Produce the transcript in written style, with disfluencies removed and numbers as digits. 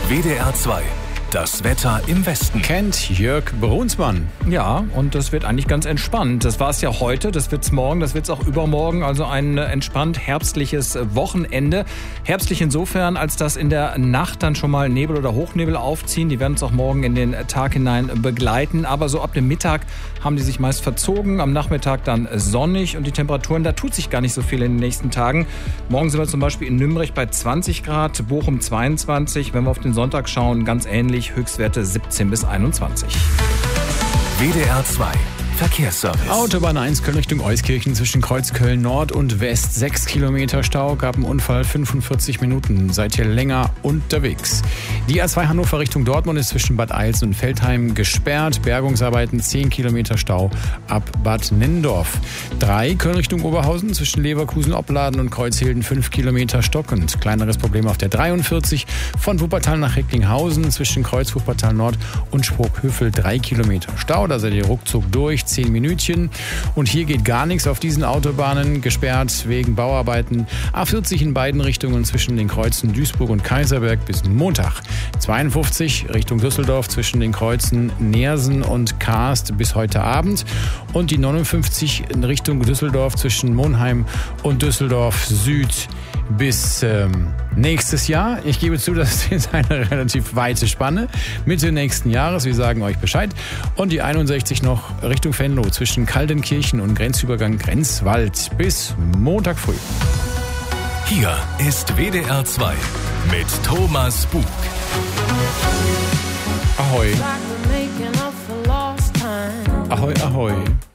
WDR 2. Das Wetter im Westen. Kennt Jörg Brunsmann. Ja, und das wird eigentlich ganz entspannt. Das war es ja heute, das wird's morgen, das wird's auch übermorgen. Also ein entspannt herbstliches Wochenende. Herbstlich insofern, als dass in der Nacht dann schon mal Nebel oder Hochnebel aufziehen. Die werden uns auch morgen in den Tag hinein begleiten. Aber so ab dem Mittag haben die sich meist verzogen. Am Nachmittag dann sonnig und die Temperaturen, da tut sich gar nicht so viel in den nächsten Tagen. Morgen sind wir zum Beispiel in Nürnberg bei 20 Grad, Bochum 22. Wenn wir auf den Sonntag schauen, ganz ähnlich. Höchstwerte 17 bis 21. WDR 2. Verkehrsservice. Autobahn 1 Köln Richtung Euskirchen zwischen Kreuzköln Nord und West. 6 Kilometer Stau, gab einen Unfall, 45 Minuten. Seid ihr länger unterwegs. Die A2 Hannover Richtung Dortmund ist zwischen Bad Eilsen und Veltheim gesperrt. Bergungsarbeiten, 10 Kilometer Stau ab Bad Nennendorf. 3 Köln Richtung Oberhausen zwischen Leverkusen, Opladen und Kreuzhilden, 5 Kilometer stockend. Kleineres Problem auf der 43 von Wuppertal nach Recklinghausen zwischen Kreuz Wuppertal Nord und Sprockhövel, 3 Kilometer Stau. Da seid ihr ruckzuck durch. 10 Minütchen. Und hier geht gar nichts auf diesen Autobahnen. Gesperrt wegen Bauarbeiten. A40 in beiden Richtungen zwischen den Kreuzen Duisburg und Kaiserberg bis Montag. 52 Richtung Düsseldorf zwischen den Kreuzen Neersen und Karst bis heute Abend. Und die 59 in Richtung Düsseldorf zwischen Monheim und Düsseldorf Süd bis nächstes Jahr. Ich gebe zu, das ist eine relativ weite Spanne. Mitte nächsten Jahres, wir sagen euch Bescheid. Und die 61 noch Richtung Venlo zwischen Kaldenkirchen und Grenzübergang Grenzwald bis Montag früh. Hier ist WDR 2 mit Thomas Bug. Ahoi. Ahoi, ahoi.